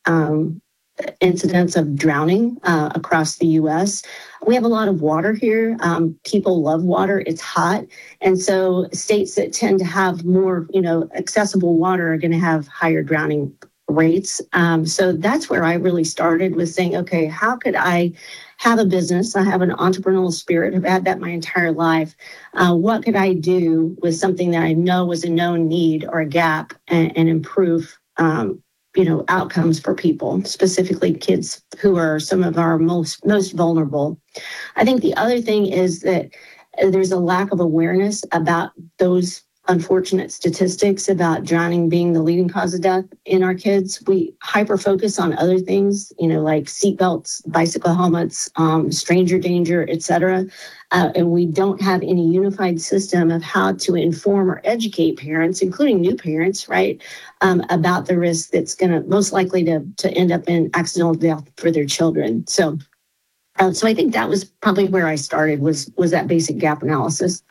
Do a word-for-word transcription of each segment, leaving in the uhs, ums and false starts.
um, incidents of drowning uh, across the U S. We have a lot of water here. Um, people love water. It's hot. And so states that tend to have more, you know, accessible water are going to have higher drowning rates. Um, so that's where I really started, with saying, okay, how could I have a business? I have an entrepreneurial spirit. I've had that my entire life. Uh, what could I do with something that I know was a known need or a gap, and, and improve um, you know, outcomes for people, specifically kids who are some of our most most vulnerable. I think the other thing is that there's a lack of awareness about those unfortunate statistics about drowning being the leading cause of death in our kids. We hyper focus on other things, you know, like seatbelts, bicycle helmets, um, stranger danger, et cetera. Uh, and we don't have any unified system of how to inform or educate parents, including new parents, right, um, about the risk that's going to most likely to, to end up in accidental death for their children. So, uh, so I think that was probably where I started, was was that basic gap analysis.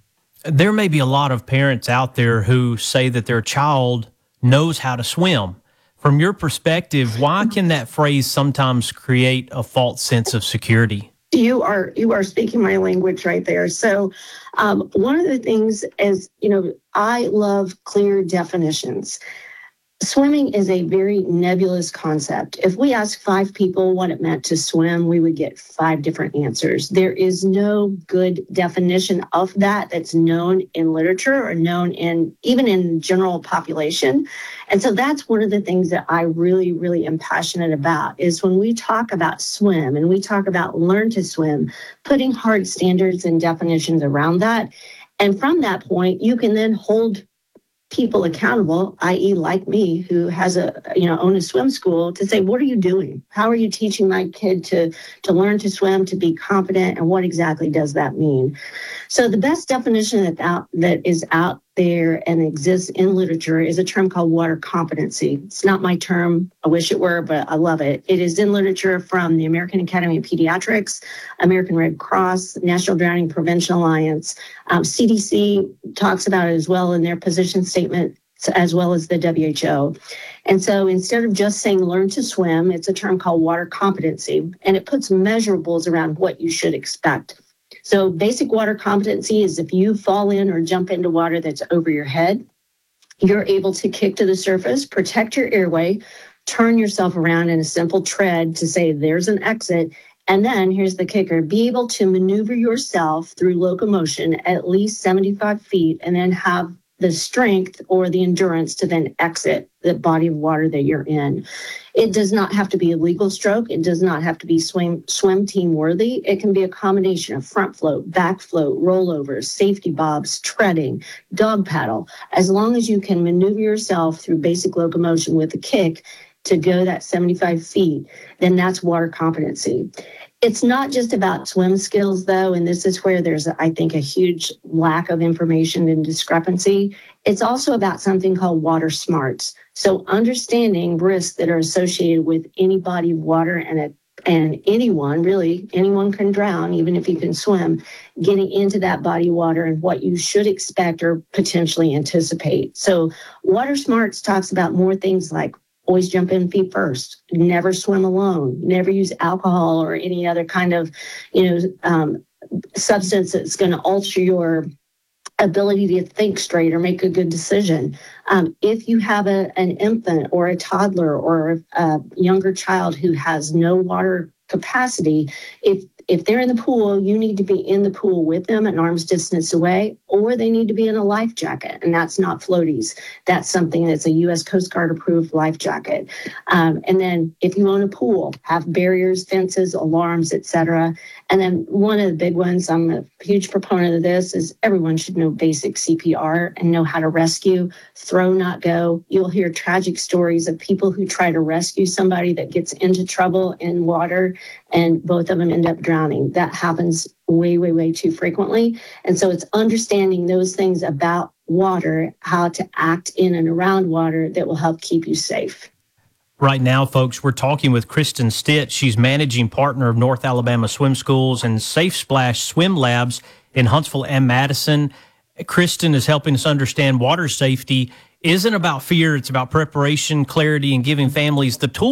There may be a lot of parents out there who say that their child knows how to swim. From your perspective, why can that phrase sometimes create a false sense of security? You are you are speaking my language right there. So um, one of the things is, you know, I love clear definitions. Swimming is a very nebulous concept. If we ask five people what it meant to swim, we would get five different answers. There is no good definition of that that's known in literature or known in even in general population. And so that's one of the things that I really, really am passionate about, is when we talk about swim and we talk about learn to swim, putting hard standards and definitions around that. And from that point, you can then hold people accountable, that is like me, who has a, you know, own a swim school, to say, what are you doing? How are you teaching my kid to, to learn to swim, to be confident? And what exactly does that mean? So the best definition that out, that is out there and exists in literature is a term called water competency. It's not my term. I wish it were, but I love it. It is in literature from the American Academy of Pediatrics, American Red Cross, National Drowning Prevention Alliance. Um, C D C talks about it as well in their position statement, as well as the W H O. And so instead of just saying learn to swim, it's a term called water competency, and it puts measurables around what you should expect. So basic water competency is if you fall in or jump into water that's over your head, you're able to kick to the surface, protect your airway, turn yourself around in a simple tread to say there's an exit. And then here's the kicker: be able to maneuver yourself through locomotion at least seventy-five feet and then have the strength or the endurance to then exit the body of water that you're in. It does not have to be a legal stroke. It does not have to be swim, swim team worthy. It can be a combination of front float, back float, rollovers, safety bobs, treading, dog paddle. As long as you can maneuver yourself through basic locomotion with a kick to go that seventy-five feet, then that's water competency. It's not just about swim skills, though, and this is where there's, I think, a huge lack of information and discrepancy. It's also about something called water smarts. So understanding risks that are associated with any body of water, and a, and anyone, really, anyone can drown, even if you can swim, getting into that body of water and what you should expect or potentially anticipate. So water smarts talks about more things like always jump in feet first, never swim alone, never use alcohol or any other kind of, you know, um, substance that's going to alter your ability to think straight or make a good decision. Um, if you have a, an infant or a toddler or a younger child who has no water capacity, if if they're in the pool, you need to be in the pool with them an arm's distance away, or they need to be in a life jacket, and that's not floaties. That's something that's a U S Coast Guard approved life jacket. Um, and then if you own a pool, have barriers, fences, alarms, et cetera. And then one of the big ones, I'm a huge proponent of this, is everyone should know basic C P R and know how to rescue, throw, not go. You'll hear tragic stories of people who try to rescue somebody that gets into trouble in water, and both of them end up drowning. That happens way, way, way too frequently. And so it's understanding those things about water, how to act in and around water, that will help keep you safe. Right now, folks, we're talking with Kristen Stitt. She's managing partner of North Alabama Swim Schools and Safe Splash Swim Labs in Huntsville and Madison. Kristen is helping us understand water safety isn't about fear. It's about preparation, clarity, and giving families the tools